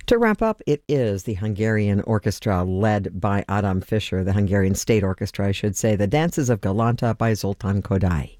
To wrap up, it is the Hungarian orchestra led by Adam Fischer, the Hungarian State Orchestra, I should say, the Dances of Galanta by Zoltán Kodály.